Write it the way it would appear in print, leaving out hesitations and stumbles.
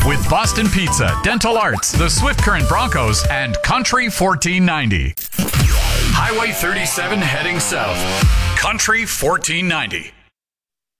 with Boston Pizza, Dental Arts, the Swift Current Broncos, and Country 1490. Highway 37 heading south. Country 1490.